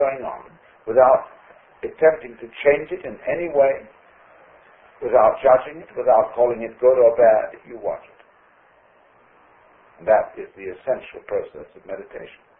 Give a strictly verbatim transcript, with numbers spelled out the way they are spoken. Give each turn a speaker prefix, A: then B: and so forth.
A: going on, without attempting to change it in any way, without judging it, without calling it good or bad. You watch it. And that is the essential process of meditation.